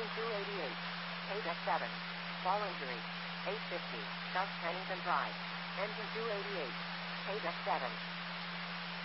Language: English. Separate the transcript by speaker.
Speaker 1: Engine 288. Paydeck 7. Fall injury. 850. South Pennington Drive. Engine 288. Paydeck 7.